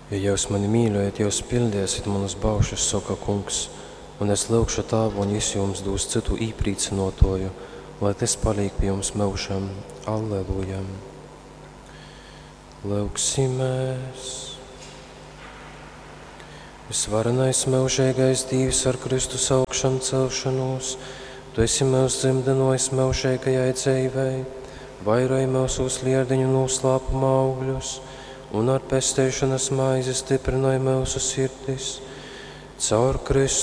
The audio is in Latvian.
Ja jūs mani mīļojat, jūs pildīsiet manas baušas, saka kungs, un es lūgšu Tēvu, un viņš jums dos citu īpriecinotoju, lai tas paliek pie jums mūžam. Alleluja! Lūgsimies! Visvarenais mūžīgais Dievs ar Kristus augšanu celšanos, Tu esi mūs dzimdinojis mūžīgajai dzīvei, vairoji mūsu slierdiņu noslēpuma augļus, un ar pestīšanas maizi stiprināja mūsu sirdis. Caur Kristu